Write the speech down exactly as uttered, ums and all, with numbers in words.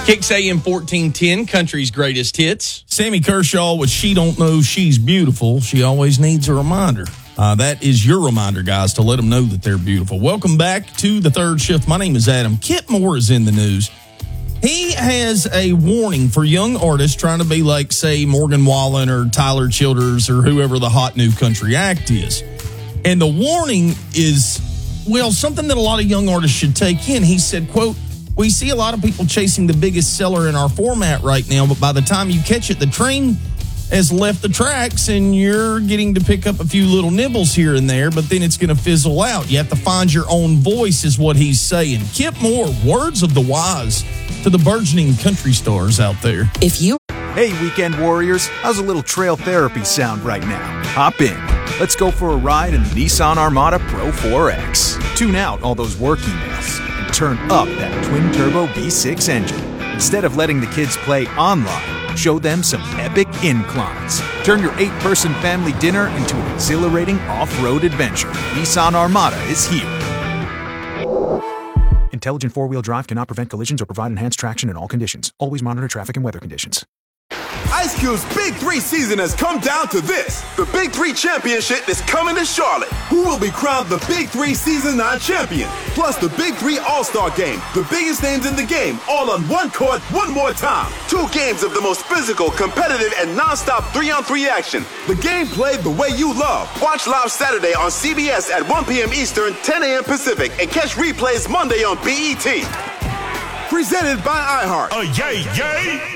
Kicks A M fourteen ten, country's greatest hits. Sammy Kershaw with She Don't Know She's Beautiful. She always needs a reminder. Uh, that is your reminder, guys, to let them know that they're beautiful. Welcome back to the third shift. My name is Adam. Kip Moore is in the news. He has a warning for young artists trying to be like, say, Morgan Wallen or Tyler Childers or whoever the hot new country act is. And the warning is, well, something that a lot of young artists should take in. He said, quote, "We see a lot of people chasing the biggest seller in our format right now, but by the time you catch it, the train has left the tracks and you're getting to pick up a few little nibbles here and there, but then it's going to fizzle out. You have to find your own voice," is what he's saying. Kip Moore, words of the wise to the burgeoning country stars out there. If you... Hey, weekend warriors, how's a little trail therapy sound right now? Hop in. Let's go for a ride in the Nissan Armada Pro four X. Tune out all those work emails and turn up that twin-turbo V six engine. Instead of letting the kids play online, show them some epic inclines. Turn your eight-person family dinner into an exhilarating off-road adventure. Nissan Armada is here. Intelligent four-wheel drive cannot prevent collisions or provide enhanced traction in all conditions. Always monitor traffic and weather conditions. Ice Cube's Big Three season has come down to this. The Big Three Championship is coming to Charlotte. Who will be crowned the Big Three Season nine champion? Plus the Big Three All-Star Game. The biggest names in the game, all on one court, one more time. Two games of the most physical, competitive, and non-stop three-on-three action. The game played the way you love. Watch live Saturday on C B S at one p.m. Eastern, ten a.m. Pacific, and catch replays Monday on B E T. Presented by iHeart. A yay, yay!